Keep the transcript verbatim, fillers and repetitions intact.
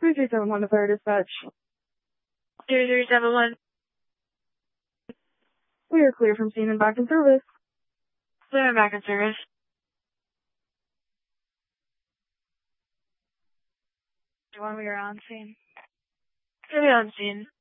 three three seven one to Fire Dispatch. three three seven one. We are clear from scene and back in service. Clear and back in service. When we are on scene. Clear on scene.